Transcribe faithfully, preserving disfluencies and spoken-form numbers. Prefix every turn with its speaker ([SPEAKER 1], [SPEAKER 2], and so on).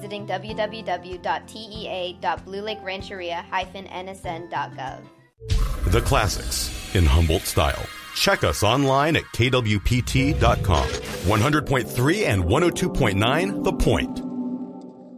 [SPEAKER 1] visiting w w w dot t e a dot blue lake rancheria dash n s n dot gov.
[SPEAKER 2] The classics in Humboldt style. Check us online at k w p t dot com. one hundred point three and one oh two point nine The Point.